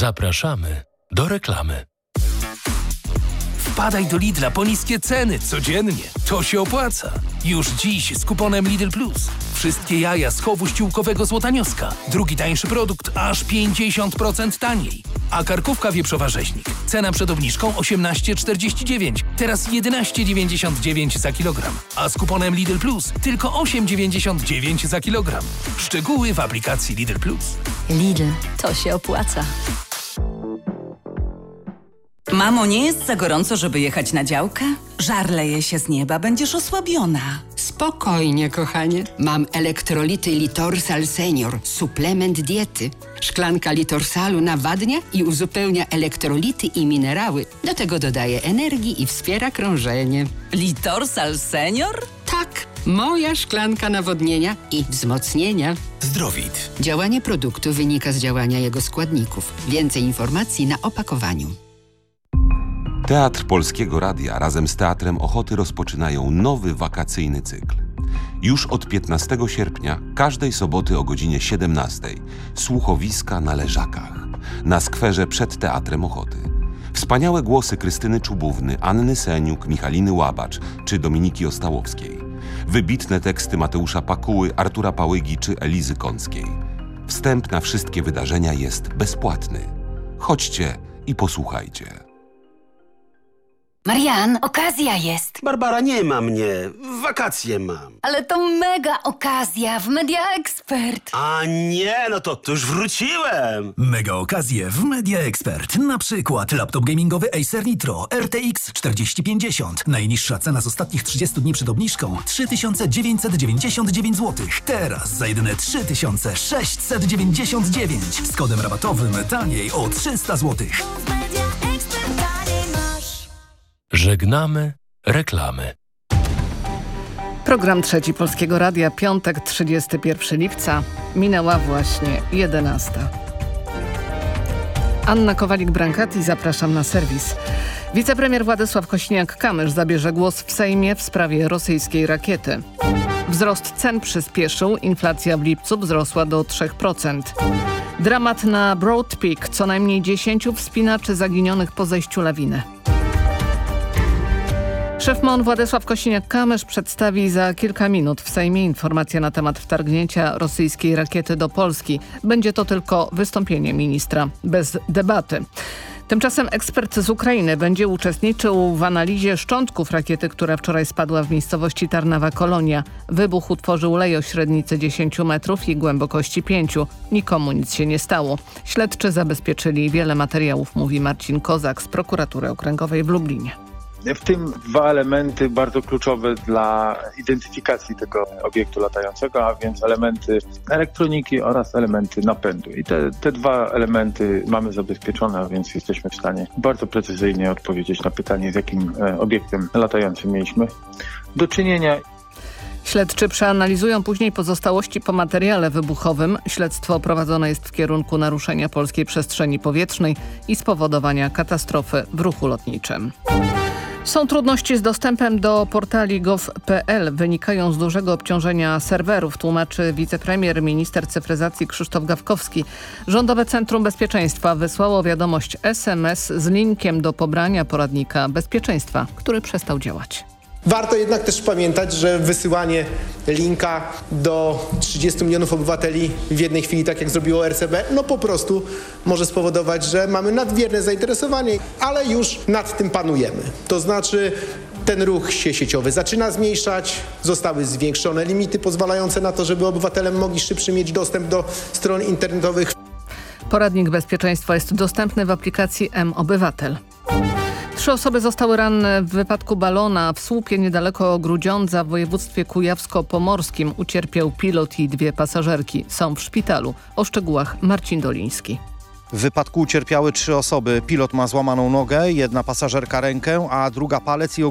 Zapraszamy do reklamy. Wpadaj do Lidla po niskie ceny codziennie. To się opłaca. Już dziś z kuponem Lidl Plus. Wszystkie jaja z chowu ściółkowego Złotanioska. Drugi tańszy produkt aż 50% taniej. A karkówka wieprzowa rzeźnik. Cena przed obniżką 18,49. Teraz 11,99 za kilogram. A z kuponem Lidl Plus tylko 8,99 za kilogram. Szczegóły w aplikacji Lidl Plus. Lidl, to się opłaca. Mamo, nie jest za gorąco, żeby jechać na działkę? Żar leje się z nieba, będziesz osłabiona. Spokojnie, kochanie. Mam elektrolity Litorsal Senior, suplement diety. Szklanka Litorsalu nawadnia i uzupełnia elektrolity i minerały. Do tego dodaje energii i wspiera krążenie. Litorsal Senior? Tak, moja szklanka nawodnienia i wzmocnienia. Zdrowit. Działanie produktu wynika z działania jego składników. Więcej informacji na opakowaniu. Teatr Polskiego Radia razem z Teatrem Ochoty rozpoczynają nowy wakacyjny cykl. Już od 15 sierpnia, każdej soboty o godzinie 17:00 słuchowiska na Leżakach, na skwerze przed Teatrem Ochoty. Wspaniałe głosy Krystyny Czubówny, Anny Seniuk, Michaliny Łabacz czy Dominiki Ostałowskiej. Wybitne teksty Mateusza Pakuły, Artura Pałygi czy Elizy Kąckiej. Wstęp na wszystkie wydarzenia jest bezpłatny. Chodźcie i posłuchajcie. Marian, okazja jest. Barbara, nie ma mnie. Wakacje mam. Ale to mega okazja w Media Expert. A nie, no to już wróciłem. Mega okazje w Media Expert. Na przykład laptop gamingowy Acer Nitro RTX 4050. Najniższa cena z ostatnich 30 dni przed obniżką 3999 zł. Teraz za jedyne 3699. Z kodem rabatowym taniej o 300 zł. Żegnamy reklamy. Program Trzeci Polskiego Radia, piątek, 31 lipca. Minęła właśnie 11. Anna Kowalik-Brankati, zapraszam na serwis. Wicepremier Władysław Kosiniak-Kamysz zabierze głos w Sejmie w sprawie rosyjskiej rakiety. Wzrost cen przyspieszył, inflacja w lipcu wzrosła do 3%. Dramat na Broad Peak, co najmniej 10 wspinaczy zaginionych po zejściu lawiny. Szef MON Władysław Kosiniak-Kamysz przedstawi za kilka minut w Sejmie informację na temat wtargnięcia rosyjskiej rakiety do Polski. Będzie to tylko wystąpienie ministra, bez debaty. Tymczasem ekspert z Ukrainy będzie uczestniczył w analizie szczątków rakiety, która wczoraj spadła w miejscowości Tarnawa-Kolonia. Wybuch utworzył lej o średnicy 10 metrów i głębokości 5. Nikomu nic się nie stało. Śledczy zabezpieczyli wiele materiałów, mówi Marcin Kozak z Prokuratury Okręgowej w Lublinie. W tym dwa elementy bardzo kluczowe dla identyfikacji tego obiektu latającego, a więc elementy elektroniki oraz elementy napędu. I te dwa elementy mamy zabezpieczone, a więc jesteśmy w stanie bardzo precyzyjnie odpowiedzieć na pytanie, z jakim obiektem latającym mieliśmy do czynienia. Śledczy przeanalizują później pozostałości po materiale wybuchowym. Śledztwo prowadzone jest w kierunku naruszenia polskiej przestrzeni powietrznej i spowodowania katastrofy w ruchu lotniczym. Są trudności z dostępem do portali gov.pl. Wynikają z dużego obciążenia serwerów, tłumaczy wicepremier, minister cyfryzacji Krzysztof Gawkowski. Rządowe Centrum Bezpieczeństwa wysłało wiadomość SMS z linkiem do pobrania poradnika bezpieczeństwa, który przestał działać. Warto jednak też pamiętać, że wysyłanie linka do 30 milionów obywateli w jednej chwili, tak jak zrobiło RCB, po prostu może spowodować, że mamy nadmierne zainteresowanie, ale już nad tym panujemy. To znaczy ten ruch sieciowy zaczyna zmniejszać, zostały zwiększone limity pozwalające na to, żeby obywatele mogli szybszy mieć dostęp do stron internetowych. Poradnik bezpieczeństwa jest dostępny w aplikacji mObywatel. 3 osoby zostały ranne w wypadku balona w słupie niedaleko Grudziądza w województwie kujawsko-pomorskim. Ucierpiał pilot i 2 pasażerki. Są w szpitalu. O szczegółach Marcin Doliński. W wypadku ucierpiały 3 osoby. Pilot ma złamaną nogę, jedna pasażerka rękę, a druga palec i